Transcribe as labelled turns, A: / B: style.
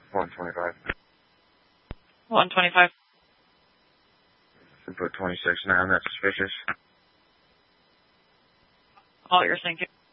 A: 125.
B: 125.
A: Should put 26 now, that's suspicious.
B: All you're thinking.